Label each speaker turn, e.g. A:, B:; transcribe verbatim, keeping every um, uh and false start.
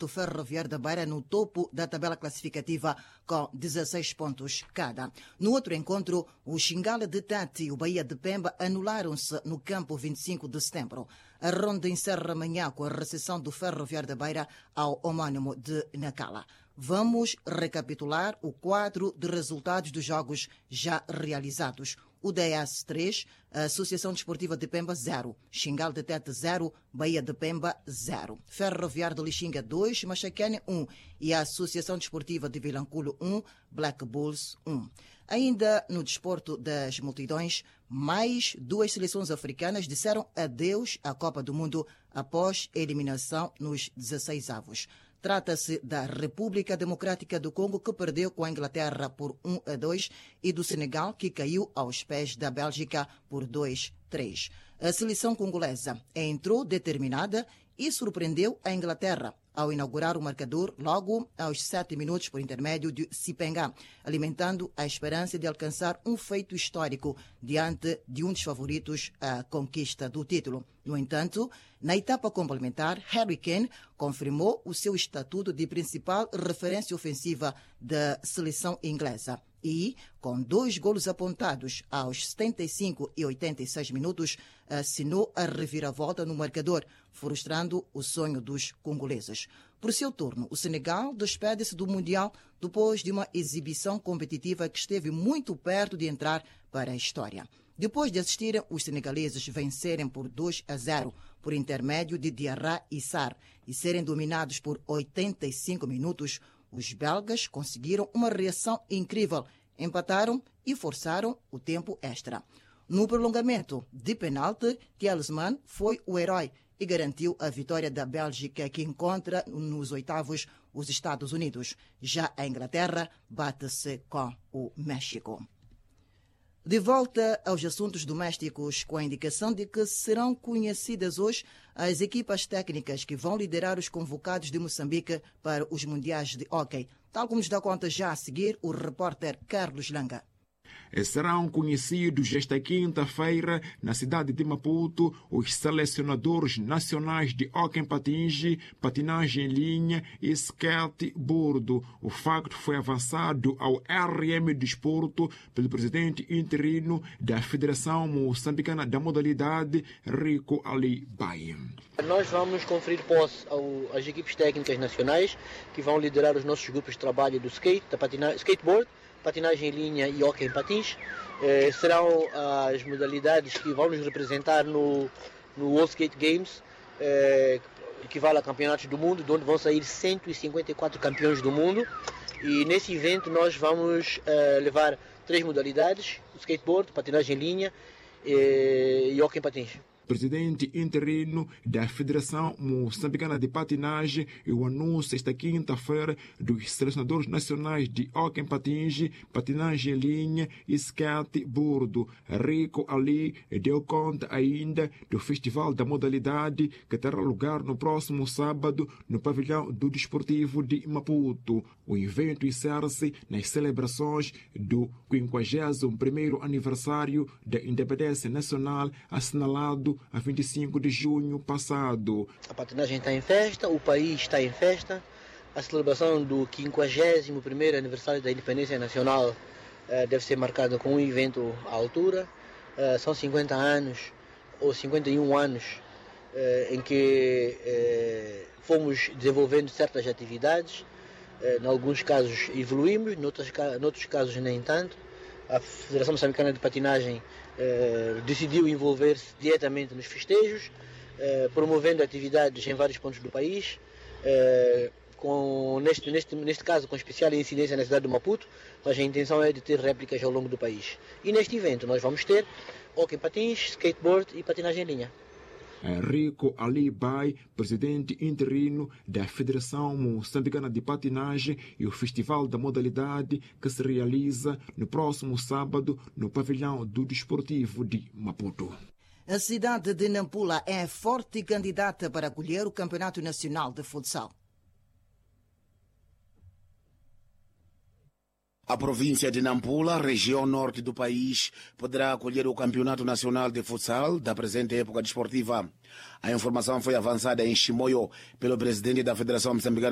A: quarto, Ferroviário da Beira no topo da tabela classificativa com dezesseis pontos cada. No outro encontro, o Xingale de Tati e o Bahia de Pemba anularam-se no campo vinte e cinco de setembro. A ronda encerra amanhã com a recepção do Ferroviário da Beira ao homónimo de Nacala. Vamos recapitular o quadro de resultados dos jogos já realizados. U D S três, a Associação Desportiva de Pemba zero, Xingale de Tete zero, Bahia de Pemba zero, Ferroviário de Lixinga dois, Machacane um e a Associação Desportiva de Vilanculo um, Black Bulls um. Ainda no desporto das multidões, mais duas seleções africanas disseram adeus à Copa do Mundo após a eliminação nos dezesseis avos. Trata-se da República Democrática do Congo, que perdeu com a Inglaterra por um a dois, e do Senegal, que caiu aos pés da Bélgica por dois a três. A seleção congolesa entrou determinada e surpreendeu a Inglaterra ao inaugurar o marcador logo aos sete minutos por intermédio de Sipenga, alimentando a esperança de alcançar um feito histórico diante de um dos favoritos à conquista do título. No entanto, na etapa complementar, Harry Kane confirmou o seu estatuto de principal referência ofensiva da seleção inglesa e, com dois golos apontados aos setenta e cinco e oitenta e seis minutos, assinou a reviravolta no marcador, frustrando o sonho dos congoleses. Por seu turno, o Senegal despede-se do Mundial depois de uma exibição competitiva que esteve muito perto de entrar para a história. Depois de assistirem os senegaleses vencerem por dois a zero por intermédio de Diarra e Sarr e serem dominados por oitenta e cinco minutos, os belgas conseguiram uma reação incrível, empataram e forçaram o tempo extra. No prolongamento de penalti, Tielemans foi o herói e garantiu a vitória da Bélgica, que encontra nos oitavos os Estados Unidos. Já a Inglaterra bate-se com o México. De volta aos assuntos domésticos, com a indicação de que serão conhecidas hoje as equipas técnicas que vão liderar os convocados de Moçambique para os Mundiais de Hóquei, tal como nos dá conta já a seguir o repórter Carlos Langa.
B: Serão conhecidos esta quinta-feira, na cidade de Maputo, os selecionadores nacionais de hóquei em patins, patinagem em linha e skateboard. O facto foi avançado ao R M Desporto pelo presidente interino da Federação Moçambicana da Modalidade, Rico Ali Bai.
C: Nós vamos conferir posse às equipes técnicas nacionais que vão liderar os nossos grupos de trabalho do skate, da patina- skateboard, patinagem em linha e hóquei em patins. Eh, serão as modalidades que vão nos representar no, no World Skate Games, eh, que equivale a campeonatos do mundo, de onde vão sair cento e cinquenta e quatro campeões do mundo. E nesse evento nós vamos eh, levar três modalidades: skateboard, patinagem em linha eh, e hóquei em patins.
B: Presidente interino da Federação Moçambicana de Patinagem e o anúncio esta quinta-feira dos selecionadores nacionais de hóquei em patins, patinagem em linha e skateboard. Rico Ali deu conta ainda do Festival da Modalidade, que terá lugar no próximo sábado no pavilhão do Desportivo de Maputo. O evento encerra-se nas celebrações do quinquagésimo primeiro aniversário da independência nacional, assinalado a vinte e cinco de junho passado.
C: A patinagem está em festa, o país está em festa. A celebração do quinquagésimo primeiro aniversário da independência nacional eh, deve ser marcada com um evento à altura. Eh, são cinquenta anos, ou cinquenta e um anos, eh, em que eh, fomos desenvolvendo certas atividades. Eh, em alguns casos evoluímos, em outros, em outros casos nem tanto. A Federação Moçambicana de Patinagem eh, decidiu envolver-se diretamente nos festejos, eh, promovendo atividades em vários pontos do país, eh, com, neste, neste, neste caso com especial incidência na cidade de Maputo, mas a intenção é de ter réplicas ao longo do país. E neste evento nós vamos ter hóquei em patins, skateboard e patinagem em linha.
B: Rico Ali Bai, presidente interino da Federação Moçambicana de Patinagem, e o Festival da Modalidade, que se realiza no próximo sábado no pavilhão do Desportivo de Maputo.
A: A cidade de Nampula é forte candidata para acolher o Campeonato Nacional de Futsal.
D: A província de Nampula, região norte do país, poderá acolher o Campeonato Nacional de Futsal da presente época desportiva. A informação foi avançada em Chimoio pelo presidente da Federação Moçambicana